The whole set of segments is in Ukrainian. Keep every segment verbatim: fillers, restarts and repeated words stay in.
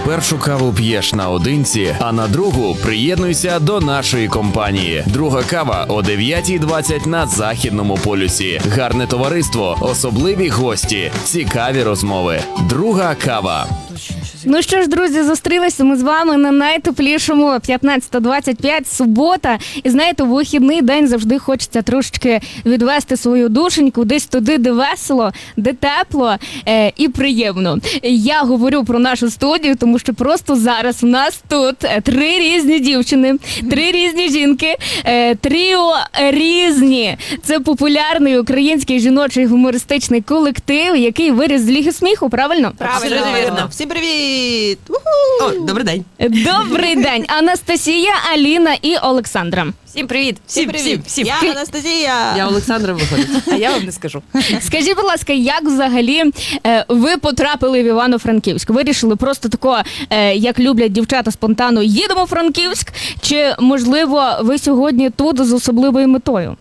Першу каву п'єш наодинці, а на другу приєднуйся до нашої компанії. Друга кава о дев'ятій двадцять на Західному полюсі. Гарне товариство, особливі гості, цікаві розмови. Друга кава. Ну що ж, друзі, зустрілися ми з вами на найтеплішому п'ятнадцята двадцять п'ять, субота. І знаєте, в вихідний день завжди хочеться трошечки відвести свою душеньку десь туди, де весело, де тепло е, і приємно. Я говорю про нашу студію, тому що просто зараз у нас тут три різні дівчини, три різні жінки, е, тріо різні. Це популярний український жіночий гумористичний колектив, який виріс з Ліги сміху, правильно? Правильно, вірно. Всім привіт! О, добрий день. Добрий день. Анастасія, Аліна і Олександра. Всім привіт! Всім, привіт! всім, Я Анастасія! Я Олександра виходить. А я вам не скажу. Скажіть, будь ласка, як взагалі е, ви потрапили в Івано-Франківськ? Вирішили просто тако, е, як люблять дівчата спонтанно, їдемо в Франківськ? Чи, можливо, ви сьогодні тут з особливою метою?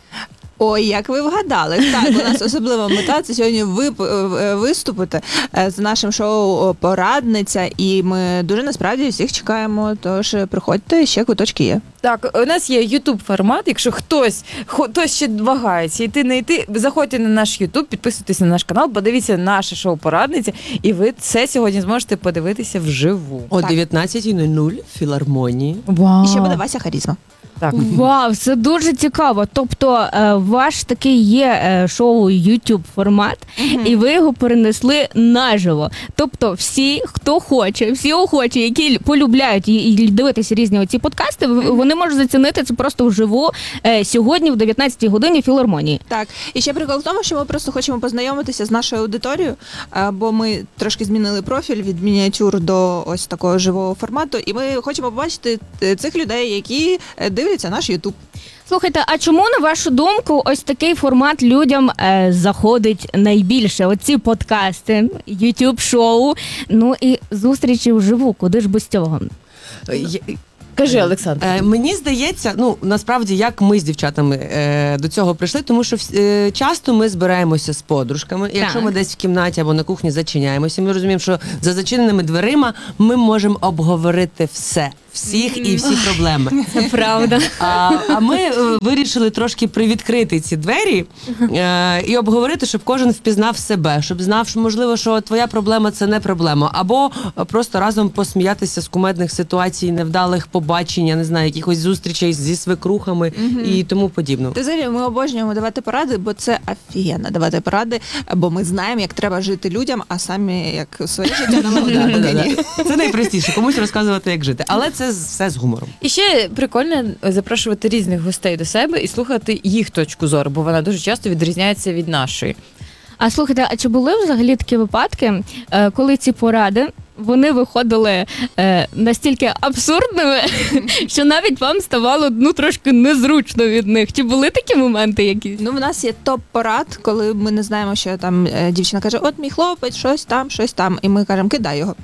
Ой, як ви вгадали. Так, у нас особлива мета – це сьогодні ви, виступити з нашим шоу «Порадниця». І ми дуже насправді всіх чекаємо, тож приходьте, ще квиточки є. Так, у нас є ютуб-формат, якщо хтось, хтось ще вагається йти, не йти, заходьте на наш ютуб, підписуйтесь на наш канал, подивіться наше шоу «Порадниця», і ви це сьогодні зможете подивитися вживу. О дев'ятнадцятій нуль нуль в філармонії. Вау. І ще буде Вася Харізма. Так. Вау, це дуже цікаво. Тобто е, ваш такий є е, шоу YouTube формат, mm-hmm. і ви його перенесли наживо. Тобто всі, хто хоче, всі охочі, які полюбляють і, і дивитися різні оці подкасти, mm-hmm. вони можуть зацінити це просто вживу е, сьогодні в дев'ятнадцятій годині в філармонії. Так, і ще прикол в тому, що ми просто хочемо познайомитися з нашою аудиторією, е, бо ми трошки змінили профіль від мініатюр до ось такого живого формату, і ми хочемо побачити цих людей, які дивляться наш Ютуб. Слухайте, а чому, на вашу думку, ось такий формат людям е, заходить найбільше? Оці подкасти, ютуб-шоу, ну і зустрічі вживу, куди ж без цього? Я... Кажи, Олександр. Е, мені здається, ну, насправді, як ми з дівчатами е, до цього прийшли, тому що е, часто ми збираємося з подружками, і якщо ми десь в кімнаті або на кухні зачиняємося, ми розуміємо, що за зачиненими дверима ми можемо обговорити все. Всіх і всі проблеми. Це правда. А, а ми е, вирішили трошки привідкрити ці двері е, і обговорити, щоб кожен впізнав себе, щоб знав, що, можливо, що твоя проблема – це не проблема. Або просто разом посміятися з кумедних ситуацій, невдалих побачень, я не знаю, якихось зустрічей зі свекрухами mm-hmm. і тому подібне. Ти взагалі, ми обожнюємо давати поради, бо це офігенно давати поради, бо ми знаємо, як треба жити людям, а самі як своє життя нам. Це найпростіше, комусь розказувати, як жити. Але це все з гумором. І ще прикольно запрошувати різних гостей до себе і слухати їх точку зору, бо вона дуже часто відрізняється від нашої. А слухайте, а чи були взагалі такі випадки, коли ці поради, вони виходили е, настільки абсурдними, що навіть вам ставало, ну, трошки незручно від них? Чи були такі моменти якісь? Ну, в нас є топ-порад, коли ми не знаємо, що там е, дівчина каже, от мій хлопець, щось там, щось там, і ми кажемо, кидай його.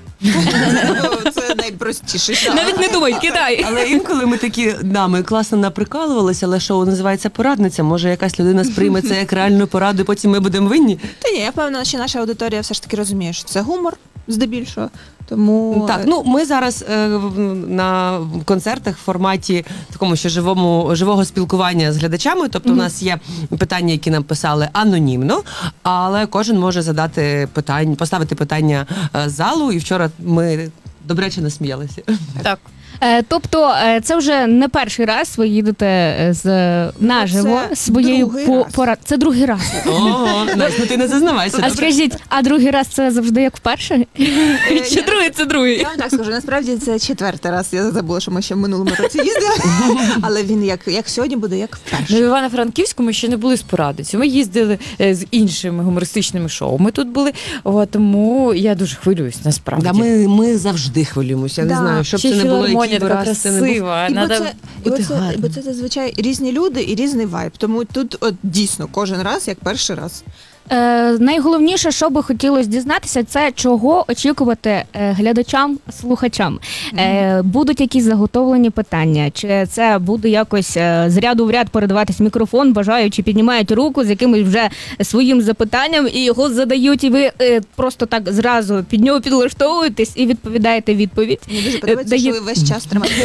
Це найпростіше. Навіть не думай, кидай. Але інколи ми такі, да, ми класно наприкалувалися, але шоу називається «Порадниця». Може, якась людина сприйме це як реальну пораду, і потім ми будемо винні? Та ні, я впевнена, що наша аудиторія все ж таки розуміє, що це гумор, здебільшого. Тому так, ну ми зараз е, на концертах в форматі такому ще живому живого спілкування з глядачами. Тобто, mm-hmm. у нас є питання, які нам писали анонімно, але кожен може задати питання, поставити питання е, залу. І вчора ми добряче насміялися. Так. Е, тобто, е, це вже не перший раз ви їдете з наживо це своєю по, пора... Це другий раз. Ого, Настя, ну ти не зазнавайся. А скажіть, а другий раз це завжди як вперше? Чи другий це другий? Я вам так скажу, насправді це четвертий раз. Я забула, що ми ще в минулому році їздили, але він як, як сьогодні буде, як вперше. Ну, в Івано-Франківську ми ще не були з порадницю. Ми їздили з іншими гумористичними шоу. Ми тут були, о, тому я дуже хвилююсь, насправді. Да, ми, ми завжди хвилюємося, я да. не знаю, щоб ще це не було філармонія така раз, красива. І, бо Надо це, і бути це, гарним. бо це зазвичай різні люди і різний вайб. Тому тут от, дійсно кожен раз як перший раз. Е, найголовніше, що би хотілося дізнатися, це чого очікувати е, глядачам, слухачам. Е, будуть якісь заготовлені питання, чи це буде якось е, з ряду в ряд передаватись мікрофон, бажаючи піднімають руку з якимось вже своїм запитанням і його задають, і ви е, просто так зразу під нього підлаштовуєтесь і відповідаєте відповідь. Мені дуже подобається, Дає- що ви весь час тримаєте.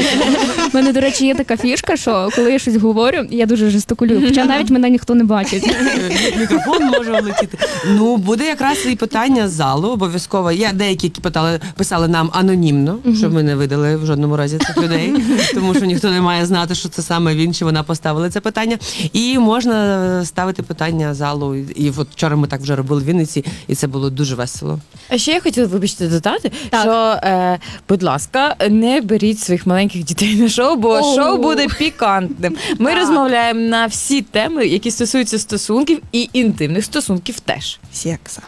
У мене, до речі, є така фішка, що коли я щось говорю, я дуже жестикулюю, хоча навіть мене ніхто не бачить. Мікрофон може влетіти. Ну, буде якраз і питання з залу, обов'язково. Є деякі, які питали, писали нам анонімно, щоб ми не видали в жодному разі цих людей, тому що ніхто не має знати, що це саме він чи вона поставили це питання. І можна ставити питання залу. І от вчора ми так вже робили в Вінниці, і це було дуже весело. А ще я хотіла, вибачте, додати, Так. що, е, будь ласка, не беріть своїх маленьких дітей на шоу, бо О. шоу буде пікантним. Ми розмовляємо на всі теми, які стосуються стосунків і інтимних стосунків теж. Секса.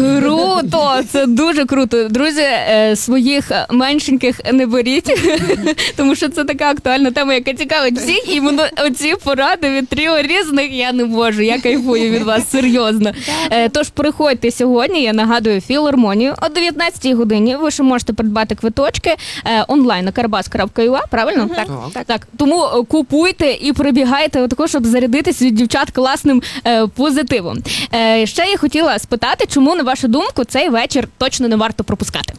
Круто! Це дуже круто. Друзі, е, своїх меншеньких не беріть, тому що це така актуальна тема, яка цікавить всіх. І воно оці поради від тріо різних я не можу. Я кайфую від вас серйозно. Е, Тож приходьте сьогодні. Я нагадую філармонію о дев'ятнадцятій годині. Ви ще можете придбати квиточки е, онлайн на карбас крапка ю а, правильно? Так. Так. Так, тому е, купуйте і прибігайте отако, щоб зарядитись від дівчат класним е, позитивом. Е, ще я хотіла спитати, чому, на вашу думку, цей вечір точно не варто пропускати?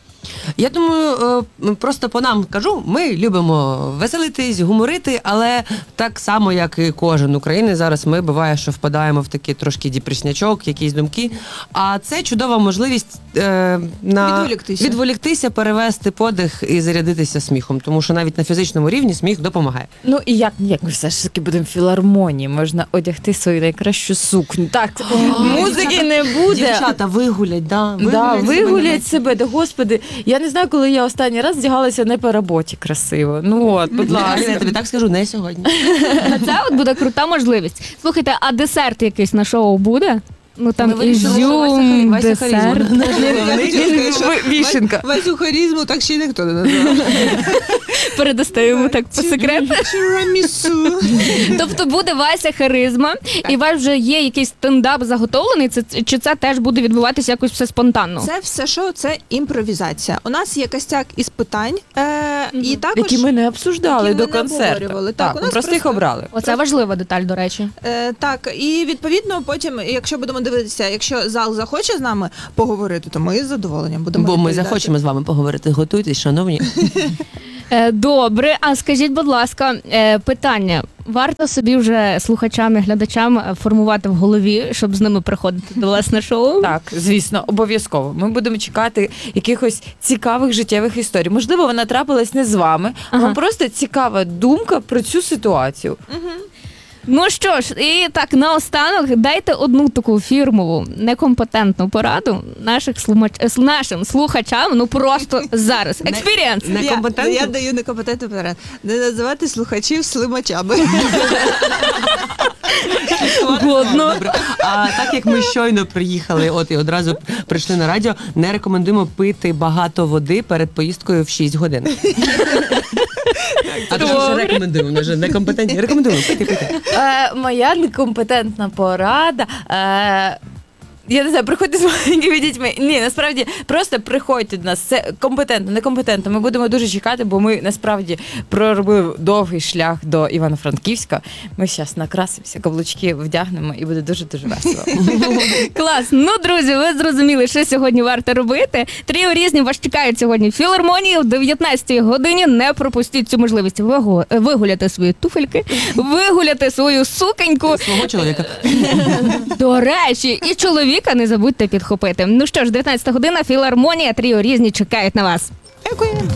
Я думаю, е, просто по нам кажу, ми любимо веселитись, гуморити, але так само, як і кожен українець, зараз ми буває, що впадаємо в такий трошки діпреснячок, якісь думки. А це чудова можливість е, на Відволіктися. відволіктися, перевести подих і зарядитися сміхом, тому що навіть на фізичному рівні сміх допомагає. Ну і як ніяк ми все ж таки будемо в філармонії, можна одягти свою найкращу сукню. Так, музики не буде. Дівчата вигулять, да, Да, себе вигулять себе, да господи. Я не знаю, коли я останній раз вдягалася не по роботі красиво. Ну от, будь на- ласка. Я тобі так скажу, не сьогодні. Це от буде крута можливість. Слухайте, а десерт якийсь на шоу буде? Ну там Ми вирішили, що Вася ізюм, Харі- Вася Харізма. десерт. Я хотіла сказати, що Вішенка. Васю харізму так ще й ніхто не називав. Передасте йому так по секрету. Тірамісу. Тобто буде Вася харизма, і у вас вже є якийсь стендап заготовлений, це, чи це теж буде відбуватися якось все спонтанно? Це все шоу, це імпровізація. У нас є костяк із питань, е, і також Які ми не обсуждали які ми до не концерту. обговорювали. Так, Так, у ми нас просто їх просто- обрали. Оце важлива деталь, до речі. Е, так, і відповідно потім, якщо будемо дивитися, якщо зал захоче з нами поговорити, то ми з задоволенням будемо Бо ми відповідати. захочемо з вами поговорити. Готуйтесь, шановні. Е, Добре, а скажіть, будь ласка, е, питання. Варто собі вже слухачам і глядачам е, формувати в голові, щоб з ними приходити до вас на шоу? Так, звісно, обов'язково. Ми будемо чекати якихось цікавих життєвих історій. Можливо, вона трапилась не з вами, а Ага. вам просто цікава думка про цю ситуацію. Ну що ж, і так наостанок дайте одну таку фірмову некомпетентну пораду наших слумач... е, нашим слухачам. Ну просто зараз. Експірієнс. Не- Я, Некомпетентно? я даю некомпетентний перед. Не називати слухачів слимачами. Годно. Добре. А так як ми щойно приїхали, от і одразу прийшли на радіо, не рекомендуємо пити багато води перед поїздкою в шість годин. А то що Добре. рекомендуємо? Ми вже некомпетентні. Рекомендуємо, пити, пити. Е, моя некомпетентна порада. Е, я не знаю, приходьте з маленькими дітьми. Ні, насправді просто приходьте до нас. Це компетентно, некомпетентно. Ми будемо дуже чекати, бо ми насправді проробили довгий шлях до Івано-Франківська. Ми зараз накрасимося, каблучки вдягнемо і буде дуже-дуже весело. Клас. Ну, друзі, ви зрозуміли, що сьогодні варто робити. Тріо різні вас чекають сьогодні в філармонії о дев'ятнадцятій годині. Не пропустіть цю можливість вигу- вигуляти свої туфельки, вигуляти свою суконьку. Свого чоловіка. До речі, і чоловіка не забудьте підхопити. Ну що ж, дев'ятнадцята година, філармонія, Тріо різні чекають на вас. Дякую.